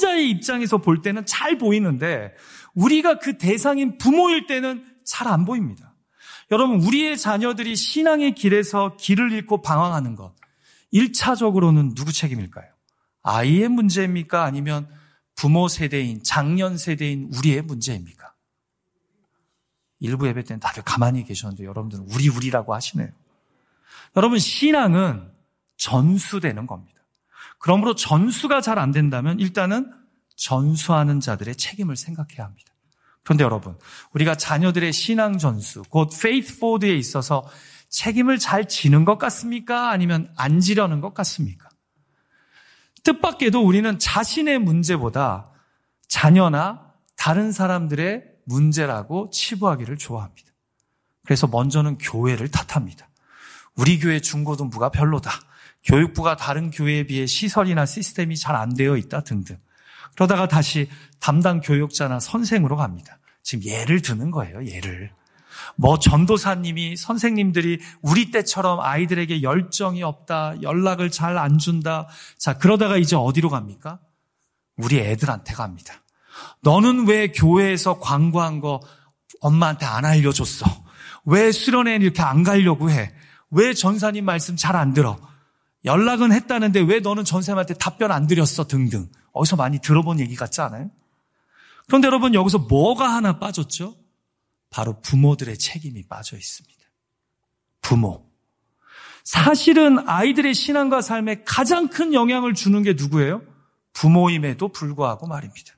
유권자의 입장에서 볼 때는 잘 보이는데 우리가 그 대상인 부모일 때는 잘 안 보입니다. 여러분, 우리의 자녀들이 신앙의 길에서 길을 잃고 방황하는 것, 1차적으로는 누구 책임일까요? 아이의 문제입니까? 아니면 부모 세대인, 장년 세대인 우리의 문제입니까? 일부 예배 때는 다들 가만히 계셨는데 여러분들은 우리라고 하시네요. 여러분, 신앙은 전수되는 겁니다. 그러므로 전수가 잘 안 된다면 일단은 전수하는 자들의 책임을 생각해야 합니다. 그런데 여러분, 우리가 자녀들의 신앙 전수, 곧 faith forward에 있어서 책임을 잘 지는 것 같습니까? 아니면 안 지려는 것 같습니까? 뜻밖에도 우리는 자신의 문제보다 자녀나 다른 사람들의 문제라고 치부하기를 좋아합니다. 그래서 먼저는 교회를 탓합니다. 우리 교회 중고등부가 별로다. 교육부가 다른 교회에 비해 시설이나 시스템이 잘 안 되어 있다 등등. 그러다가 다시 담당 교육자나 선생으로 갑니다. 지금 예를 드는 거예요, 예를. 전도사님이, 선생님들이 우리 때처럼 아이들에게 열정이 없다, 연락을 잘 안 준다. 자, 그러다가 이제 어디로 갑니까? 우리 애들한테 갑니다. 너는 왜 교회에서 광고한 거 엄마한테 안 알려줬어? 왜 수련회 이렇게 안 가려고 해? 왜 전사님 말씀 잘 안 들어? 연락은 했다는데 왜 너는 전사님한테 답변 안 드렸어? 등등. 어디서 많이 들어본 얘기 같지 않아요? 그런데 여러분, 여기서 뭐가 하나 빠졌죠? 바로 부모들의 책임이 빠져 있습니다. 부모. 사실은 아이들의 신앙과 삶에 가장 큰 영향을 주는 게 누구예요? 부모임에도 불구하고 말입니다.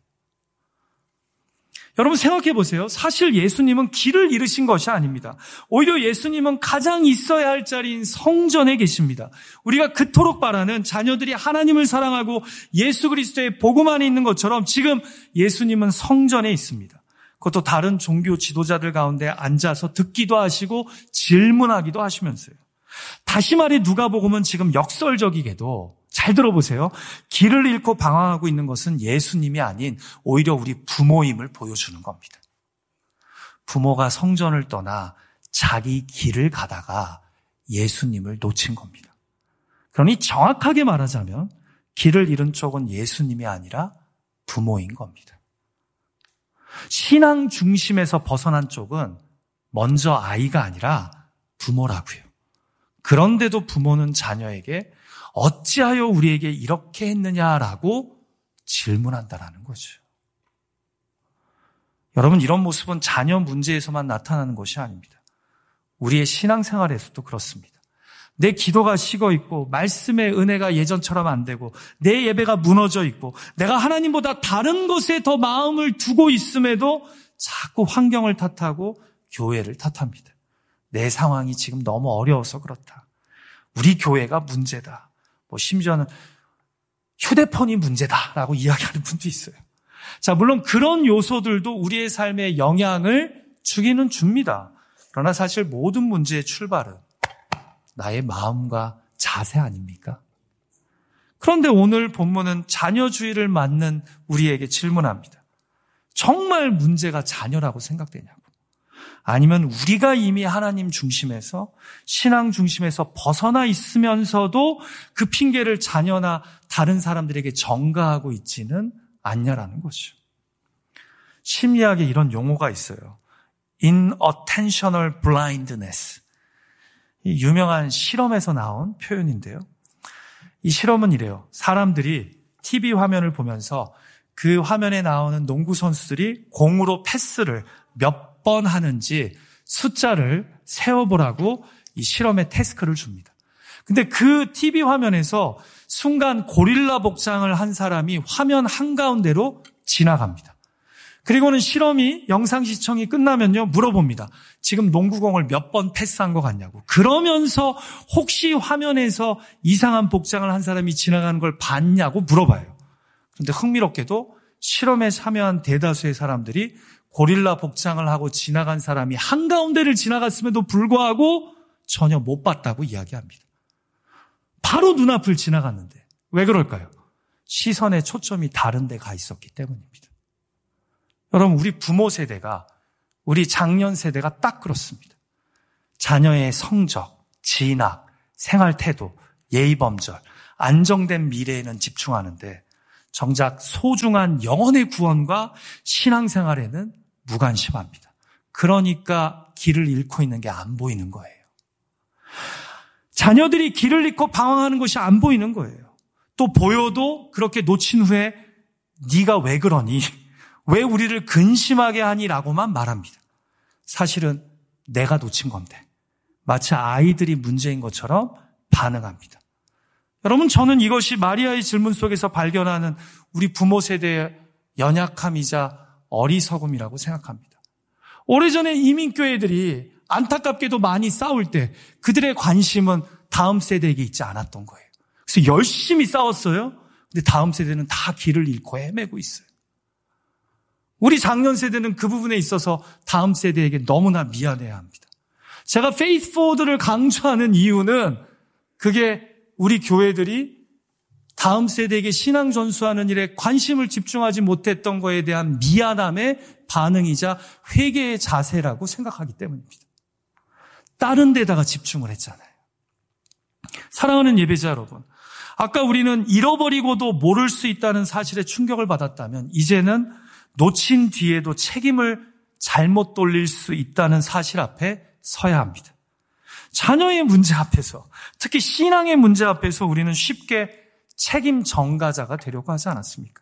여러분, 생각해 보세요. 사실 예수님은 길을 잃으신 것이 아닙니다. 오히려 예수님은 가장 있어야 할 자리인 성전에 계십니다. 우리가 그토록 바라는 자녀들이 하나님을 사랑하고 예수 그리스도의 복음 안에 있는 것처럼 지금 예수님은 성전에 있습니다. 그것도 다른 종교 지도자들 가운데 앉아서 듣기도 하시고 질문하기도 하시면서요. 다시 말해 누가복음은 지금 역설적이게도 잘 들어보세요. 길을 잃고 방황하고 있는 것은 예수님이 아닌 오히려 우리 부모임을 보여주는 겁니다. 부모가 성전을 떠나 자기 길을 가다가 예수님을 놓친 겁니다. 그러니 정확하게 말하자면 길을 잃은 쪽은 예수님이 아니라 부모인 겁니다. 신앙 중심에서 벗어난 쪽은 먼저 아이가 아니라 부모라고요. 그런데도 부모는 자녀에게 어찌하여 우리에게 이렇게 했느냐라고 질문한다라는 거죠. 여러분, 이런 모습은 자녀 문제에서만 나타나는 것이 아닙니다. 우리의 신앙생활에서도 그렇습니다. 내 기도가 식어 있고 말씀의 은혜가 예전처럼 안 되고 내 예배가 무너져 있고 내가 하나님보다 다른 것에 더 마음을 두고 있음에도 자꾸 환경을 탓하고 교회를 탓합니다. 내 상황이 지금 너무 어려워서 그렇다. 우리 교회가 문제다. 심지어는 휴대폰이 문제다라고 이야기하는 분도 있어요. 자, 물론 그런 요소들도 우리의 삶에 영향을 주기는 줍니다. 그러나 사실 모든 문제의 출발은 나의 마음과 자세 아닙니까? 그런데 오늘 본문은 자녀주의를 맡는 우리에게 질문합니다. 정말 문제가 자녀라고 생각되냐고. 아니면 우리가 이미 하나님 중심에서 신앙 중심에서 벗어나 있으면서도 그 핑계를 자녀나 다른 사람들에게 전가하고 있지는 않냐라는 거죠. 심리학에 이런 용어가 있어요. Inattentional blindness. 이 유명한 실험에서 나온 표현인데요. 이 실험은 이래요. 사람들이 TV 화면을 보면서 그 화면에 나오는 농구 선수들이 공으로 패스를 몇 번 하는지 숫자를 세어보라고 이 실험의 태스크를 줍니다. 근데 그 TV 화면에서 순간 고릴라 복장을 한 사람이 화면 한가운데로 지나갑니다. 그리고는 실험이 영상 시청이 끝나면요 물어봅니다. 지금 농구공을 몇 번 패스한 것 같냐고. 그러면서 혹시 화면에서 이상한 복장을 한 사람이 지나가는 걸 봤냐고 물어봐요. 그런데 흥미롭게도 실험에 참여한 대다수의 사람들이 고릴라 복장을 하고 지나간 사람이 한가운데를 지나갔음에도 불구하고 전혀 못 봤다고 이야기합니다. 바로 눈앞을 지나갔는데 왜 그럴까요? 시선의 초점이 다른 데 가 있었기 때문입니다. 여러분, 우리 부모 세대가, 우리 장년 세대가 딱 그렇습니다. 자녀의 성적, 진학, 생활 태도, 예의 범절, 안정된 미래에는 집중하는데 정작 소중한 영혼의 구원과 신앙생활에는 무관심합니다. 그러니까 길을 잃고 있는 게 안 보이는 거예요. 자녀들이 길을 잃고 방황하는 것이 안 보이는 거예요. 또 보여도 그렇게 놓친 후에 네가 왜 그러니? 왜 우리를 근심하게 하니? 라고만 말합니다. 사실은 내가 놓친 건데 마치 아이들이 문제인 것처럼 반응합니다. 여러분, 저는 이것이 마리아의 질문 속에서 발견하는 우리 부모 세대의 연약함이자 어리석음이라고 생각합니다. 오래전에 이민교회들이 안타깝게도 많이 싸울 때 그들의 관심은 다음 세대에게 있지 않았던 거예요. 그래서 열심히 싸웠어요. 근데 다음 세대는 다 길을 잃고 헤매고 있어요. 우리 장년 세대는 그 부분에 있어서 다음 세대에게 너무나 미안해야 합니다. 제가 페이스 포워드를 강조하는 이유는 그게 우리 교회들이 다음 세대에게 신앙 전수하는 일에 관심을 집중하지 못했던 것에 대한 미안함의 반응이자 회개의 자세라고 생각하기 때문입니다. 다른 데다가 집중을 했잖아요. 사랑하는 예배자 여러분, 아까 우리는 잃어버리고도 모를 수 있다는 사실에 충격을 받았다면 이제는 놓친 뒤에도 책임을 잘못 돌릴 수 있다는 사실 앞에 서야 합니다. 자녀의 문제 앞에서, 특히 신앙의 문제 앞에서 우리는 쉽게 책임 전가자가 되려고 하지 않았습니까?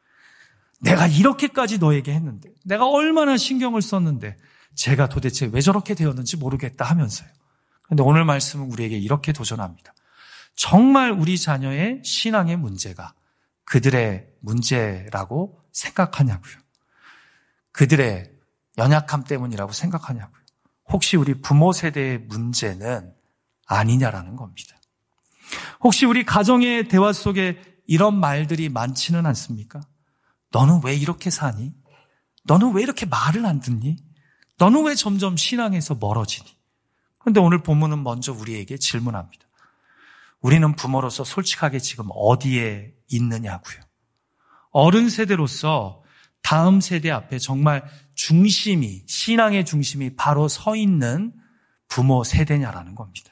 내가 이렇게까지 너에게 했는데, 내가 얼마나 신경을 썼는데 제가 도대체 왜 저렇게 되었는지 모르겠다 하면서요. 그런데 오늘 말씀은 우리에게 이렇게 도전합니다. 정말 우리 자녀의 신앙의 문제가 그들의 문제라고 생각하냐고요. 그들의 연약함 때문이라고 생각하냐고요. 혹시 우리 부모 세대의 문제는 아니냐라는 겁니다. 혹시 우리 가정의 대화 속에 이런 말들이 많지는 않습니까? 너는 왜 이렇게 사니? 너는 왜 이렇게 말을 안 듣니? 너는 왜 점점 신앙에서 멀어지니? 그런데 오늘 본문은 먼저 우리에게 질문합니다. 우리는 부모로서 솔직하게 지금 어디에 있느냐고요. 어른 세대로서 다음 세대 앞에 정말 중심이, 신앙의 중심이 바로 서 있는 부모 세대냐라는 겁니다.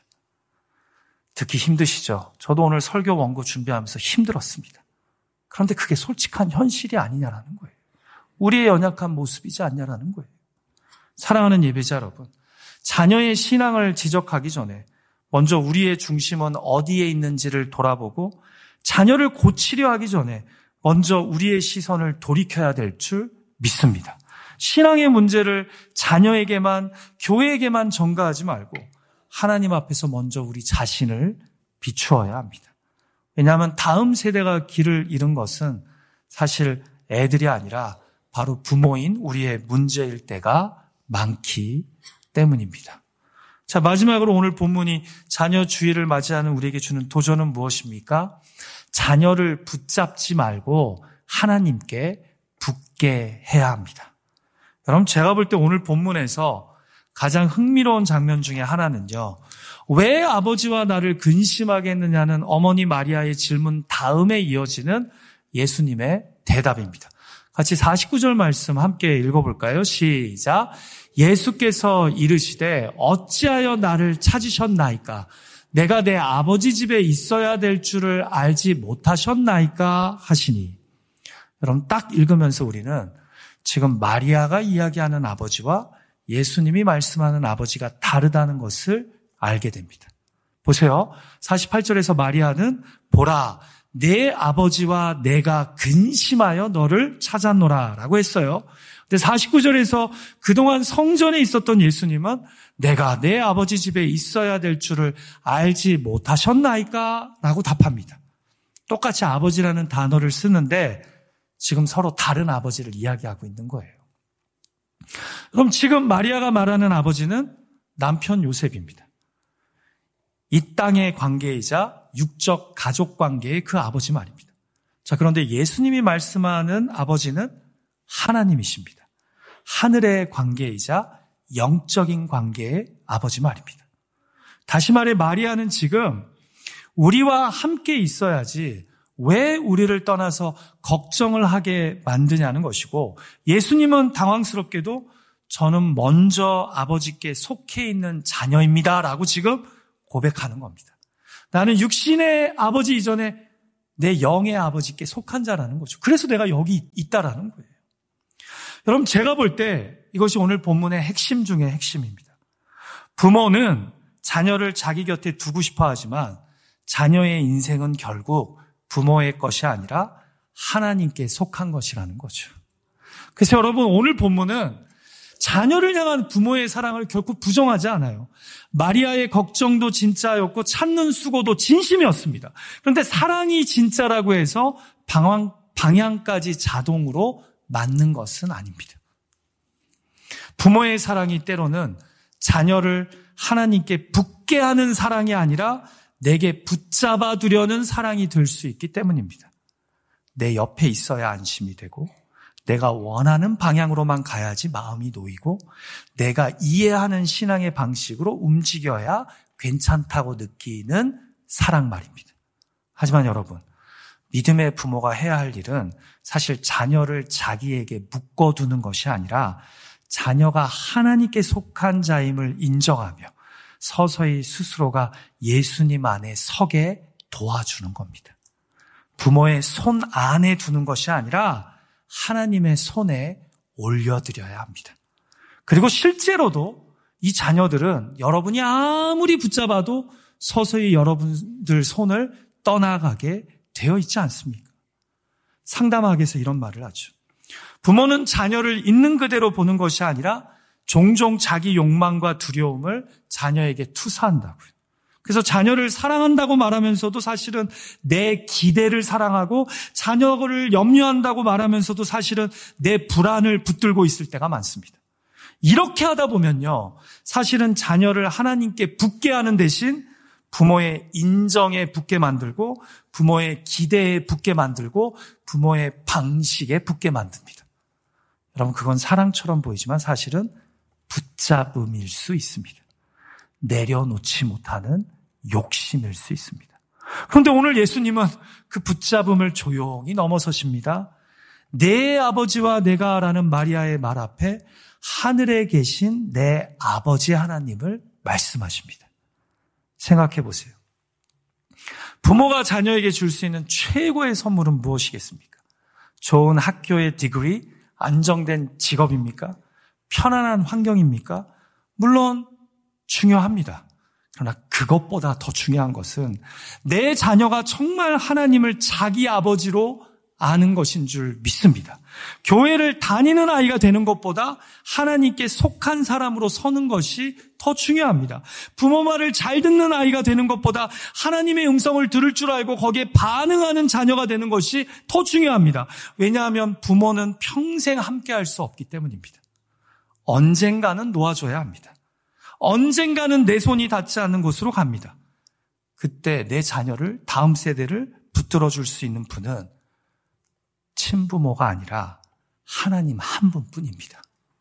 듣기 힘드시죠? 저도 오늘 설교 원고 준비하면서 힘들었습니다. 그런데 그게 솔직한 현실이 아니냐라는 거예요. 우리의 연약한 모습이지 않냐라는 거예요. 사랑하는 예배자 여러분, 자녀의 신앙을 지적하기 전에 먼저 우리의 중심은 어디에 있는지를 돌아보고 자녀를 고치려 하기 전에 먼저 우리의 시선을 돌이켜야 될 줄 믿습니다. 신앙의 문제를 자녀에게만, 교회에게만 전가하지 말고 하나님 앞에서 먼저 우리 자신을 비추어야 합니다. 왜냐하면 다음 세대가 길을 잃은 것은 사실 애들이 아니라 바로 부모인 우리의 문제일 때가 많기 때문입니다. 자, 마지막으로 오늘 본문이 자녀 주의를 맞이하는 우리에게 주는 도전은 무엇입니까? 자녀를 붙잡지 말고 하나님께 붙게 해야 합니다. 여러분, 제가 볼 때 오늘 본문에서 가장 흥미로운 장면 중에 하나는요, 왜 아버지와 나를 근심하게 했느냐는 어머니 마리아의 질문 다음에 이어지는 예수님의 대답입니다. 같이 49절 말씀 함께 읽어볼까요? 시작. 예수께서 이르시되 어찌하여 나를 찾으셨나이까? 내가 내 아버지 집에 있어야 될 줄을 알지 못하셨나이까? 하시니. 여러분, 딱 읽으면서 우리는 지금 마리아가 이야기하는 아버지와 예수님이 말씀하는 아버지가 다르다는 것을 알게 됩니다. 보세요. 48절에서 마리아는 보라, 내 아버지와 내가 근심하여 너를 찾았노라 라고 했어요. 근데 49절에서 그동안 성전에 있었던 예수님은 내가 내 아버지 집에 있어야 될 줄을 알지 못하셨나이까? 라고 답합니다. 똑같이 아버지라는 단어를 쓰는데 지금 서로 다른 아버지를 이야기하고 있는 거예요. 그럼 지금 마리아가 말하는 아버지는 남편 요셉입니다. 이 땅의 관계이자 육적 가족 관계의 그 아버지 말입니다. 자, 그런데 예수님이 말씀하는 아버지는 하나님이십니다. 하늘의 관계이자 영적인 관계의 아버지 말입니다. 다시 말해 마리아는 지금 우리와 함께 있어야지 왜 우리를 떠나서 걱정을 하게 만드냐는 것이고, 예수님은 당황스럽게도 저는 먼저 아버지께 속해 있는 자녀입니다 라고 지금 고백하는 겁니다. 나는 육신의 아버지 이전에 내 영의 아버지께 속한 자라는 거죠. 그래서 내가 여기 있다라는 거예요. 여러분, 제가 볼 때 이것이 오늘 본문의 핵심 중의 핵심입니다. 부모는 자녀를 자기 곁에 두고 싶어 하지만 자녀의 인생은 결국 부모의 것이 아니라 하나님께 속한 것이라는 거죠. 그래서 여러분, 오늘 본문은 자녀를 향한 부모의 사랑을 결코 부정하지 않아요. 마리아의 걱정도 진짜였고 찾는 수고도 진심이었습니다. 그런데 사랑이 진짜라고 해서 방향까지 자동으로 맞는 것은 아닙니다. 부모의 사랑이 때로는 자녀를 하나님께 붙게 하는 사랑이 아니라 내게 붙잡아 두려는 사랑이 될 수 있기 때문입니다. 내 옆에 있어야 안심이 되고 내가 원하는 방향으로만 가야지 마음이 놓이고 내가 이해하는 신앙의 방식으로 움직여야 괜찮다고 느끼는 사랑 말입니다. 하지만 여러분, 믿음의 부모가 해야 할 일은 사실 자녀를 자기에게 묶어두는 것이 아니라 자녀가 하나님께 속한 자임을 인정하며 서서히 스스로가 예수님 안에 서게 도와주는 겁니다. 부모의 손 안에 두는 것이 아니라 하나님의 손에 올려드려야 합니다. 그리고 실제로도 이 자녀들은 여러분이 아무리 붙잡아도 서서히 여러분들 손을 떠나가게 되어 있지 않습니까? 상담학에서 이런 말을 하죠. 부모는 자녀를 있는 그대로 보는 것이 아니라 종종 자기 욕망과 두려움을 자녀에게 투사한다고요. 그래서 자녀를 사랑한다고 말하면서도 사실은 내 기대를 사랑하고 자녀를 염려한다고 말하면서도 사실은 내 불안을 붙들고 있을 때가 많습니다. 이렇게 하다 보면요, 사실은 자녀를 하나님께 붙게 하는 대신 부모의 인정에 붙게 만들고 부모의 기대에 붙게 만들고 부모의 방식에 붙게 만듭니다. 여러분, 그건 사랑처럼 보이지만 사실은 붙잡음일 수 있습니다. 내려놓지 못하는 욕심일 수 있습니다. 그런데 오늘 예수님은 그 붙잡음을 조용히 넘어서십니다. 내 아버지와 내가라는 마리아의 말 앞에 하늘에 계신 내 아버지 하나님을 말씀하십니다. 생각해 보세요. 부모가 자녀에게 줄 수 있는 최고의 선물은 무엇이겠습니까? 좋은 학교의 디그리, 안정된 직업입니까? 편안한 환경입니까? 물론 중요합니다. 그러나 그것보다 더 중요한 것은 내 자녀가 정말 하나님을 자기 아버지로 아는 것인 줄 믿습니다. 교회를 다니는 아이가 되는 것보다 하나님께 속한 사람으로 서는 것이 더 중요합니다. 부모 말을 잘 듣는 아이가 되는 것보다 하나님의 음성을 들을 줄 알고 거기에 반응하는 자녀가 되는 것이 더 중요합니다. 왜냐하면 부모는 평생 함께할 수 없기 때문입니다. 언젠가는 놓아줘야 합니다. 언젠가는 내 손이 닿지 않는 곳으로 갑니다. 그때 내 자녀를, 다음 세대를 붙들어 줄 수 있는 분은 친부모가 아니라 하나님 한 분뿐입니다.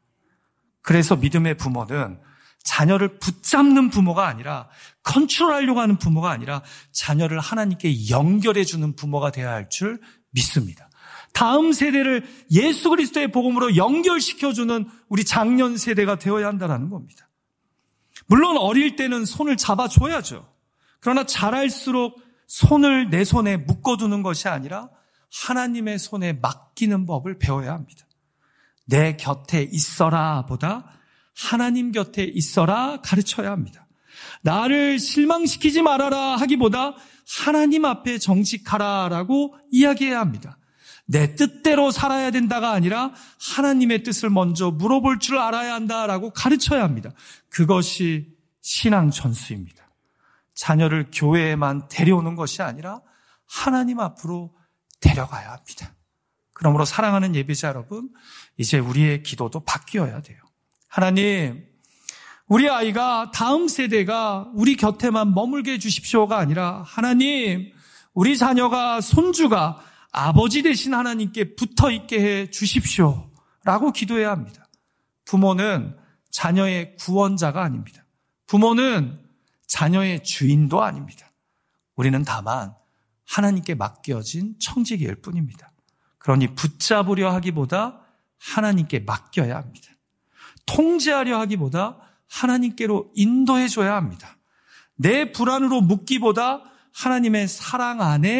그래서 믿음의 부모는 자녀를 붙잡는 부모가 아니라 컨트롤하려고 하는 부모가 아니라 자녀를 하나님께 연결해 주는 부모가 되어야 할 줄 믿습니다. 다음 세대를 예수 그리스도의 복음으로 연결시켜주는 우리 장년 세대가 되어야 한다는 겁니다. 물론 어릴 때는 손을 잡아줘야죠. 그러나 자랄수록 손을 내 손에 묶어두는 것이 아니라 하나님의 손에 맡기는 법을 배워야 합니다. 내 곁에 있어라 보다 하나님 곁에 있어라 가르쳐야 합니다. 나를 실망시키지 말아라 하기보다 하나님 앞에 정직하라라고 이야기해야 합니다. 내 뜻대로 살아야 된다가 아니라 하나님의 뜻을 먼저 물어볼 줄 알아야 한다라고 가르쳐야 합니다. 그것이 신앙 전수입니다. 자녀를 교회에만 데려오는 것이 아니라 하나님 앞으로 데려가야 합니다. 그러므로 사랑하는 예배자 여러분, 이제 우리의 기도도 바뀌어야 돼요. 하나님, 우리 아이가 다음 세대가 우리 곁에만 머물게 해주십시오가 아니라 하나님, 우리 자녀가 손주가 아버지 되신 하나님께 붙어있게 해 주십시오라고 기도해야 합니다. 부모는 자녀의 구원자가 아닙니다. 부모는 자녀의 주인도 아닙니다. 우리는 다만 하나님께 맡겨진 청지기일 뿐입니다. 그러니 붙잡으려 하기보다 하나님께 맡겨야 합니다. 통제하려 하기보다 하나님께로 인도해줘야 합니다. 내 불안으로 묶기보다 하나님의 사랑 안에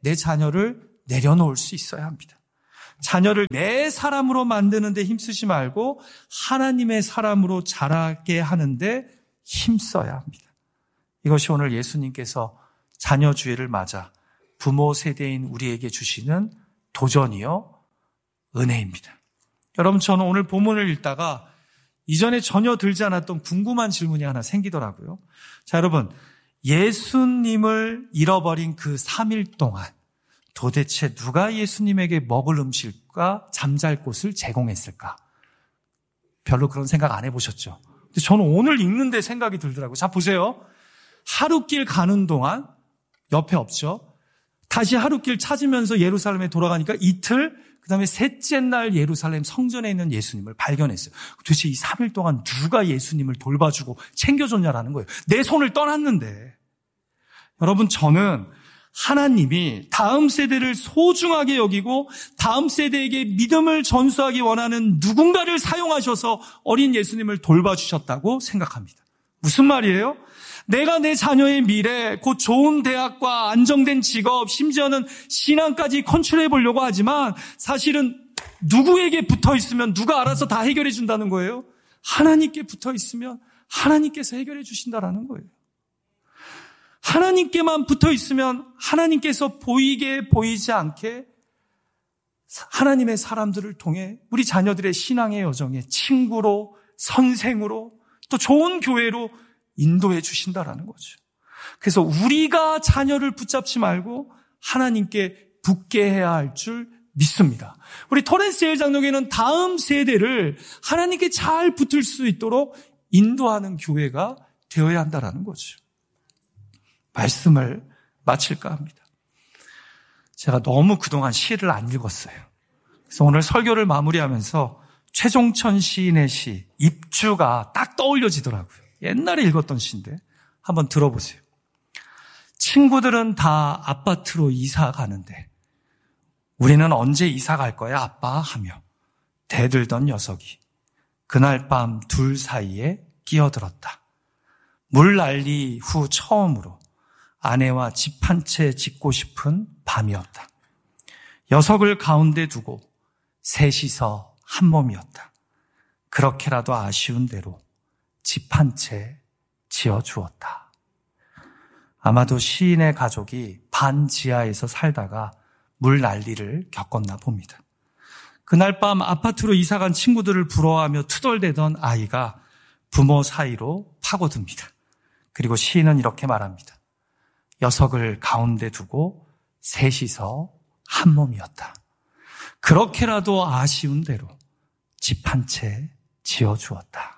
내 자녀를 내려놓을 수 있어야 합니다. 자녀를 내 사람으로 만드는 데 힘쓰지 말고 하나님의 사람으로 자라게 하는데 힘써야 합니다. 이것이 오늘 예수님께서 자녀주일을 맞아 부모 세대인 우리에게 주시는 도전이요, 은혜입니다. 여러분, 저는 오늘 본문을 읽다가 이전에 전혀 들지 않았던 궁금한 질문이 하나 생기더라고요. 자, 여러분, 예수님을 잃어버린 그 3일 동안 도대체 누가 예수님에게 먹을 음식과 잠잘 곳을 제공했을까? 별로 그런 생각 안 해보셨죠? 근데 저는 오늘 읽는데 생각이 들더라고요. 자, 보세요. 하루길 가는 동안 옆에 없죠. 다시 하루길 찾으면서 예루살렘에 돌아가니까 이틀, 그 다음에 셋째 날 예루살렘 성전에 있는 예수님을 발견했어요. 도대체 이 3일 동안 누가 예수님을 돌봐주고 챙겨줬냐라는 거예요. 내 손을 떠났는데. 여러분, 저는 하나님이 다음 세대를 소중하게 여기고 다음 세대에게 믿음을 전수하기 원하는 누군가를 사용하셔서 어린 예수님을 돌봐주셨다고 생각합니다. 무슨 말이에요? 내가 내 자녀의 미래, 곧 좋은 대학과 안정된 직업, 심지어는 신앙까지 컨트롤해 보려고 하지만 사실은 누구에게 붙어 있으면 누가 알아서 다 해결해 준다는 거예요. 하나님께 붙어 있으면 하나님께서 해결해 주신다라는 거예요. 하나님께만 붙어 있으면 하나님께서 보이게 보이지 않게 하나님의 사람들을 통해 우리 자녀들의 신앙의 여정에 친구로, 선생으로, 또 좋은 교회로 인도해 주신다라는 거죠. 그래서 우리가 자녀를 붙잡지 말고 하나님께 붙게 해야 할 줄 믿습니다. 우리 토렌스 예일장로교회는 다음 세대를 하나님께 잘 붙을 수 있도록 인도하는 교회가 되어야 한다라는 거죠. 말씀을 마칠까 합니다. 제가 너무 그동안 시를 안 읽었어요. 그래서 오늘 설교를 마무리하면서 최종천 시인의 시 입주가 딱 떠올려지더라고요. 옛날에 읽었던 시인데 한번 들어보세요. 친구들은 다 아파트로 이사 가는데 우리는 언제 이사 갈 거야 아빠 하며 대들던 녀석이 그날 밤 둘 사이에 끼어들었다. 물 난리 후 처음으로 아내와 집 한 채 짓고 싶은 밤이었다. 녀석을 가운데 두고 셋이서 한 몸이었다. 그렇게라도 아쉬운 대로 집 한 채 지어주었다. 아마도 시인의 가족이 반지하에서 살다가 물 난리를 겪었나 봅니다. 그날 밤 아파트로 이사간 친구들을 부러워하며 투덜대던 아이가 부모 사이로 파고듭니다. 그리고 시인은 이렇게 말합니다. 녀석을 가운데 두고 셋이서 한 몸이었다. 그렇게라도 아쉬운 대로 집 한 채 지어주었다.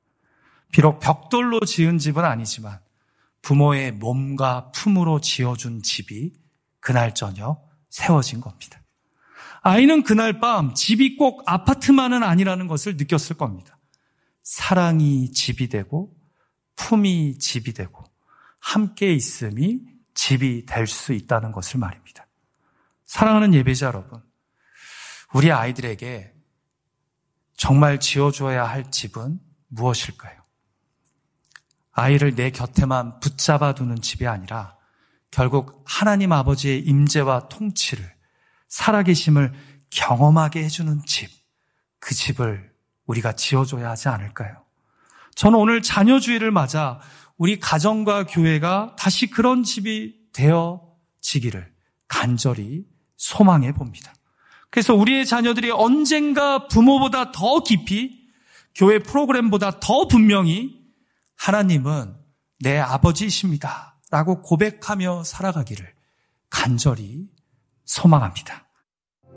비록 벽돌로 지은 집은 아니지만 부모의 몸과 품으로 지어준 집이 그날 저녁 세워진 겁니다. 아이는 그날 밤 집이 꼭 아파트만은 아니라는 것을 느꼈을 겁니다. 사랑이 집이 되고 품이 집이 되고 함께 있음이 집이 될 수 있다는 것을 말입니다. 사랑하는 예배자 여러분, 우리 아이들에게 정말 지어줘야 할 집은 무엇일까요? 아이를 내 곁에만 붙잡아 두는 집이 아니라 결국 하나님 아버지의 임재와 통치를, 살아계심을 경험하게 해주는 집, 그 집을 우리가 지어줘야 하지 않을까요? 저는 오늘 자녀주일을 맞아 우리 가정과 교회가 다시 그런 집이 되어지기를 간절히 소망해 봅니다. 그래서 우리의 자녀들이 언젠가 부모보다 더 깊이, 교회 프로그램보다 더 분명히 하나님은 내 아버지이십니다 라고 고백하며 살아가기를 간절히 소망합니다.